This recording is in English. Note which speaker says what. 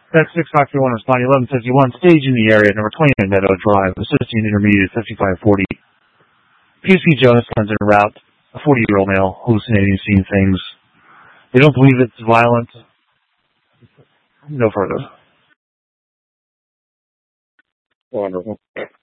Speaker 1: That's 6531 responding. 11 says you want stage in the area, number 29 Meadow Drive, assisting intermediate 5540. PSP Jonas runs en route, a 40-year-old male, hallucinating, seeing things. They don't believe it's violent. No further.
Speaker 2: Wonderful.